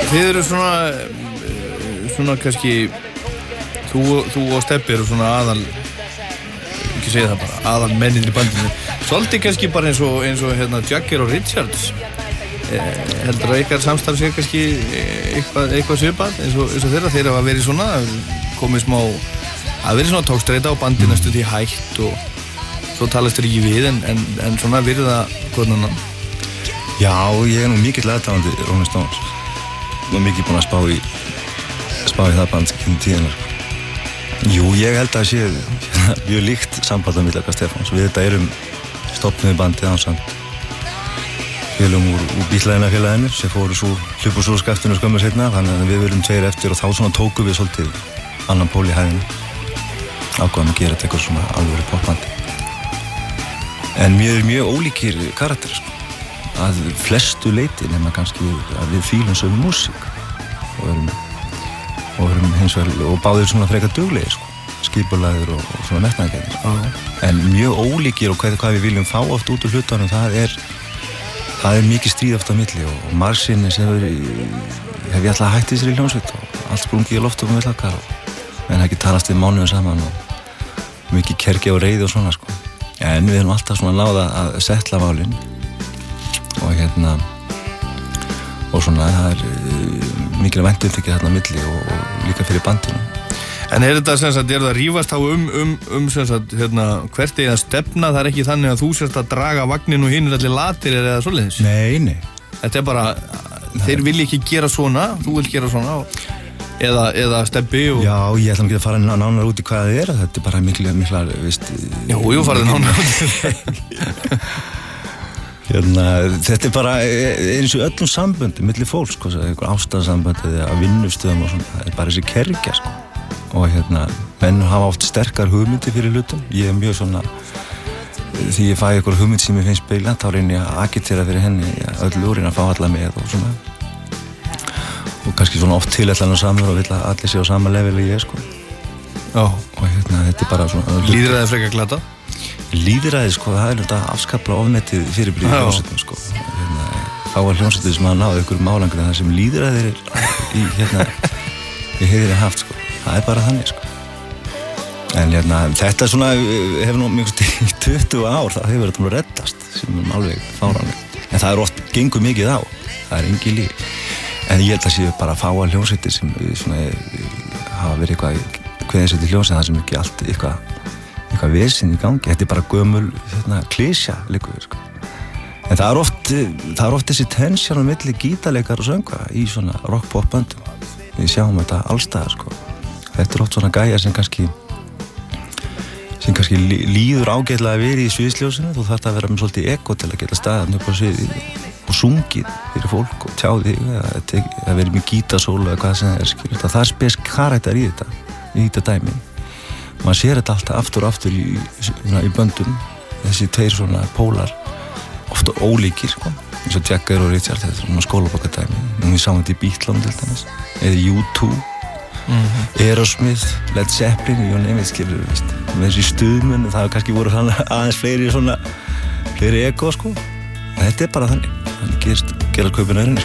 þið eru svona kannski þú og Stebbi eru svona aðal ekki segja það bara, aðal mennir í bandinu svolítið kannski bara eins og hérna Jagger og Richards heldur að ykkar samstarf sé kannski eitthvað svipað eins og þeirra hafa verið svona komið smá að verið svona tókstreita og bandið næstu því hægt og svo talast þér ekki við en svona virða hvern annan. Já, ég nú mikill aðdáandi Rolling Stones og mikið búinn að spá í það band kynni tíðina. Jú, ég held að sé mjög líkt samband á milli okkar Stefáns. Við þetta erum stofnuð bandið ásamt félögum úr bíllæðinafélaginu sem hlupu svo skaftinu skömmu seinna þannig að við verum tveir eftir og þá svona tókum við svolítið annan pól í hæðinu ákváðum að gera þetta eitthvað svona alvöru popbandi en mjög ólíkir karakterir sko. Að flestu leyti nema kannski að við fílum sömu músík og erum hins vegar og báðir svona frekar duglegir sko. Skipulagðir og svona metnaðargjarnir en mjög ólíkir og hvað við viljum fá oft út úr hlutunum það er mikið stríð oft á milli og margsinni sem hef ég alltaf hættið sér í hljómsveit og allt sprungið í loftum og villakar en ekki talast við mánuðum saman og mikið kergi og reiði og svona sko. En við erum alltaf svona láða að settla málin og svona það er mikil væntumþykja þarna á milli og líka fyrir bandinu. En þetta sem sagt, það rífast á sem sagt, hvert eða stefna, það ekki þannig að þú sérst að draga vagnin og hinn allir latir eða svoleiðis? Nei. Þetta bara, þeir vilja ekki gera svona, þú vill gera svona eða Stebbi og... Já, ég ætla ekki að fara nánar út í hvað það er, þetta er bara miklar, veist... Jú, farið nánar út í það. Þetta er bara eins og öllum samböndi, milli fólks, sko, einhver ástarsamböndi eða vinnustöðum og svona, það er bara þessi kergja, sko. Og menn hafa oft sterkar hugmyndir fyrir hlutum. Ég er mjög svona, því ég fæ eitthvað hugmynd sem ég finnst brilliant, þá reyni ég að agitera fyrir henni, öll úr reyna að fá alla með og svona. Og kannski svona oft tilætlan og samur og vill að allir sé á sama level og ég, sko. Já. Og þetta er bara svona... Lýðræði frekar glata? Líðræði, sko, það er þetta afskaplega ofmetið fyrirbyrði í hljómsveitum, sko. Fáar hljómsveitir sem hafa náð einhverjum árangri þar sem líðræði í heiðinni haft, sko. Það er bara þannig, sko. En þetta svona hefur nú mjög í 20 ár, það hefur þetta nú reddast, sem er alveg fáránlegt. En það er oft gengur mikið á, það er engin líf. En ég held að séu bara fáar hljómsveitir sem svona hafa verið eitthvað kveðinsveitir hljómsveitir, það sem ekki allt eitthvað vesinn í gangi. Þetta er bara gömul klísja líka við, sko. En það er oft þessi tensjón á milli gítarleikar og söngvara í svona rock-pop böndum. Við sjáum þetta allstaðar, sko. Þetta er oft svona gæjar sem kannski líður ágætlega að vera í sviðsljósinu. Þú þarft að vera með svolítið ego til að geta staðan upp á sviði og sungið fyrir fólk og tjá þig eða verið með gítarsólu eða hvað sem það er, skilur. Það er spes karakter í þetta dæmi. Maður sér þetta alltaf aftur og aftur í böndum. Þessi tveir svona pólar, ofta ólíkir, sko. Eins og Jagger og Richard, þetta er svona skólabókardæmi. Við sáum þetta í Beatlum til dæmis, eða U2. Aerosmith, Led Zeppelin, you name it, skilur við, veist. Með þessi stuðmun, það kannski voru aðeins fleiri ego, sko. Þetta er bara þannig gerist kaupin öðrunni, sko.